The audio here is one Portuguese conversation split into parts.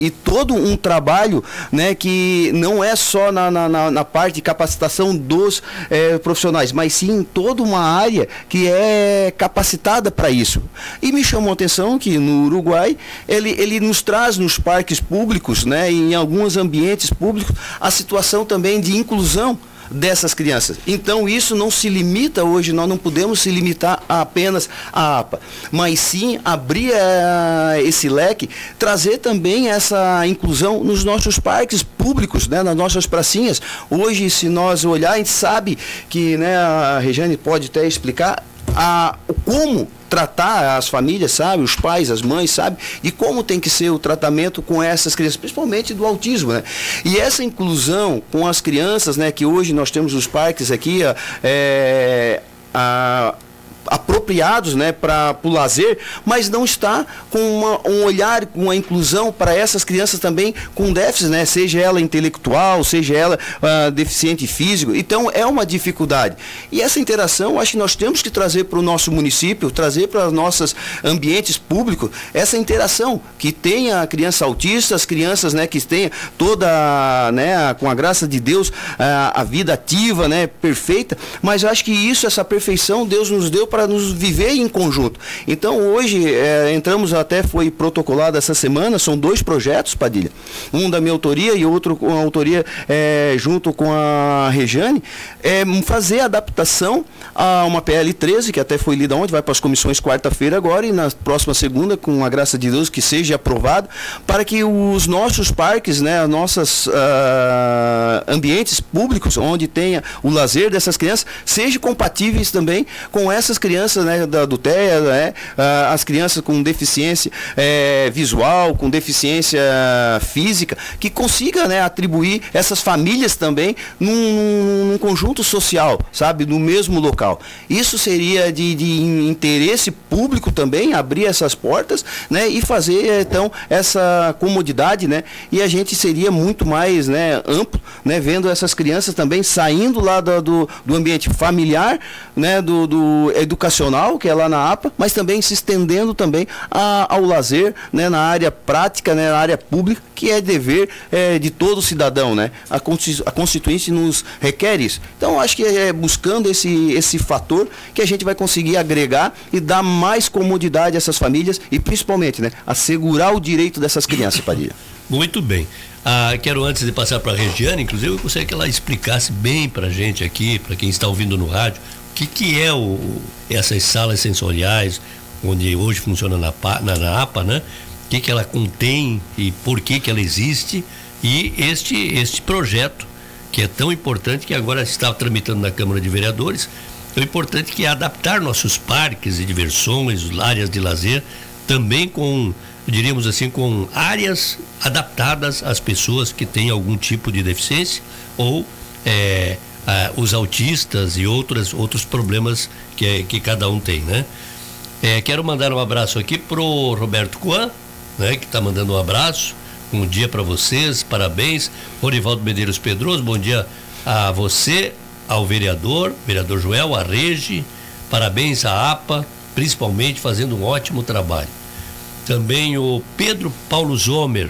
e todo um trabalho, né, que não é só na parte de capacitação dos profissionais, mas sim toda uma área que é capacitada para isso. E me chamou a atenção que no Uruguai ele nos traz nos parques públicos, né, em alguns ambientes públicos, a situação também de inclusão dessas crianças. Então isso não se limita hoje, nós não podemos se limitar a apenas a APA, mas sim abrir esse leque, trazer também essa inclusão nos nossos parques públicos, né, nas nossas pracinhas. Hoje, se nós olhar, a gente sabe que, né, a Regiane pode até explicar como tratar as famílias, sabe, os pais, as mães, sabe, de como tem que ser o tratamento com essas crianças, principalmente do autismo, né? E essa inclusão com as crianças, né, que hoje nós temos os parques aqui, apropriados, né, para o lazer, mas não está com um olhar, com uma inclusão para essas crianças também com déficit, né, seja ela intelectual, seja ela deficiente físico. Então é uma dificuldade. E essa interação, acho que nós temos que trazer para o nosso município, trazer para os nossos ambientes públicos, essa interação, que tenha a criança autista, as crianças, né, que tenha toda, né, com a graça de Deus, a vida ativa, né, perfeita, mas eu acho que isso, essa perfeição, Deus nos deu para nos viver em conjunto. Então hoje entramos, até foi protocolado essa semana, são 2 projetos, Padilha, um da minha autoria e outro com a autoria junto com a Regiane, fazer a adaptação a uma PL 13, que até foi lida ontem, vai para as comissões quarta-feira agora, e na próxima segunda, com a graça de Deus, que seja aprovado, para que os nossos parques, né, nossos ambientes públicos, onde tenha o lazer dessas crianças, sejam compatíveis também com essas crianças, né, do TEA, né, as crianças com deficiência visual, com deficiência física, que consiga, né, atribuir essas famílias também num conjunto social, sabe, no mesmo local. Isso seria de interesse público também, abrir essas portas, né, e fazer, então, essa comodidade, né, e a gente seria muito mais, né, amplo, né, vendo essas crianças também saindo lá do ambiente familiar, né, do educacional, que é lá na APA, mas também se estendendo também ao lazer, né, na área prática, né, na área pública, que é dever de todo cidadão, né? A Constituinte nos requer isso. Então, acho que buscando esse fator que a gente vai conseguir agregar e dar mais comodidade a essas famílias e, principalmente, né, assegurar o direito dessas crianças, Padilha. Muito bem. Quero, antes de passar para a Regiane, inclusive, eu gostaria que ela explicasse bem para a gente aqui, para quem está ouvindo no rádio, o que é essas salas sensoriais, onde hoje funciona na APA, né? O que ela contém e por que ela existe, e este projeto, que é tão importante, que agora está tramitando na Câmara de Vereadores. É importante que é adaptar nossos parques de diversões, áreas de lazer, também com, diríamos assim, com áreas adaptadas às pessoas que têm algum tipo de deficiência ou os autistas e outros problemas que cada um tem, né? Quero mandar um abraço aqui pro Roberto Coan, né, que está mandando um abraço. Bom dia para vocês, parabéns. Rorivaldo Medeiros Pedroso, bom dia a você, ao vereador Joel, a Regi, parabéns à APA, principalmente fazendo um ótimo trabalho. Também o Pedro Paulo Zomer,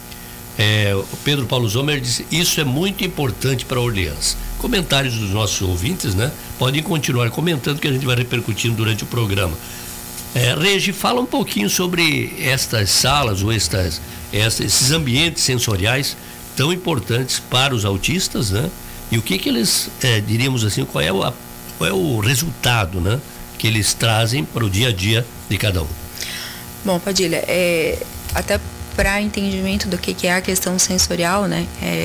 o Pedro Paulo Zomer disse: isso é muito importante para Orleans. Comentários dos nossos ouvintes, né? Podem continuar comentando, que a gente vai repercutindo durante o programa. Regi, fala um pouquinho sobre estas salas ou esses ambientes sensoriais tão importantes para os autistas, né? E o que eles, diríamos assim, qual é o resultado, né, que eles trazem para o dia a dia de cada um. Bom, Padilha, até para entendimento do que é a questão sensorial, né,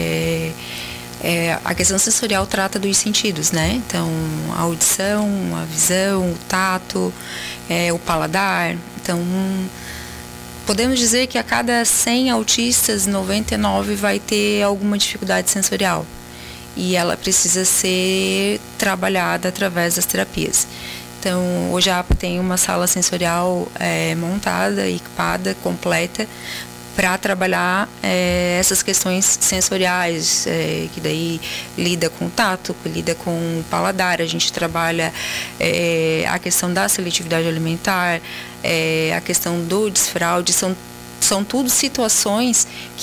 a questão sensorial trata dos sentidos, né? Então, a audição, a visão, o tato, o paladar. Então, podemos dizer que a cada 100 autistas, 99 vai ter alguma dificuldade sensorial. E ela precisa ser trabalhada através das terapias. Então, hoje a APA tem uma sala sensorial montada, equipada, completa, para trabalhar essas questões sensoriais, que daí lida com o tato, que lida com o paladar. A gente trabalha a questão da seletividade alimentar, a questão do desfraude. São são tudo situações